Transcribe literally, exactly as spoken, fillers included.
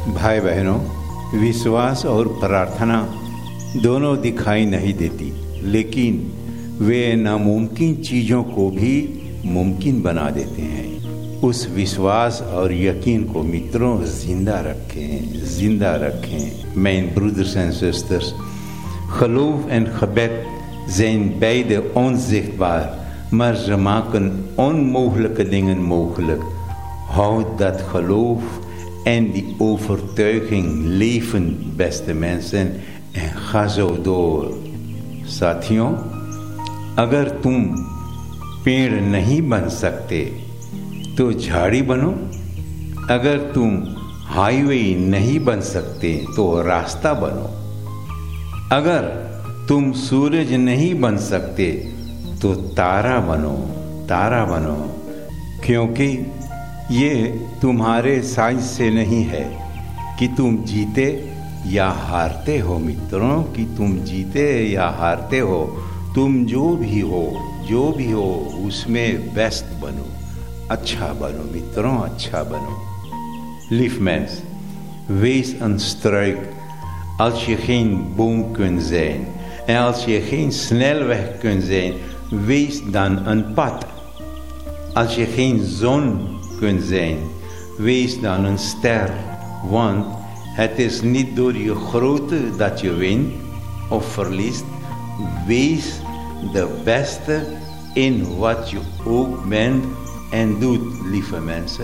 भाई बहनों, विश्वास और प्रार्थना दोनों दिखाई नहीं देती, लेकिन वे नामुमकिन चीज़ों को भी मुमकिन बना देते हैं। उस विश्वास और यकीन को मित्रों जिंदा रखें, जिंदा रखें। Mijn broeders en zusters, geloof en gebed zijn beide onzichtbaar, maar ze maken onmogelijke dingen mogelijk. Houd dat geloof en die overtuiging levend, beste mensen, en ga zo door। साथियों, अगर तुम पेड़ नहीं बन सकते तो झाड़ी बनो। अगर तुम हाईवे नहीं बन सकते तो रास्ता बनो। अगर तुम सूरज नहीं बन सकते तो तारा बनो, तारा बनो। क्योंकि ये तुम्हारे साइज से नहीं है कि तुम जीते या हारते हो मित्रों, कि तुम जीते या हारते हो। तुम जो भी हो, जो भी हो उसमें बेस्ट बनो, अच्छा बनो मित्रों, अच्छा bano. Lief mens, wees een struik als je geen boom kunt zijn. En als je geen snelweg kunt zijn, wees dan een pad. Als je geen zon kunt zijn, wees dan een ster. Want het is niet door je grootte dat je wint of verliest. Wees de beste in wat je ook bent en doet, lieve mensen.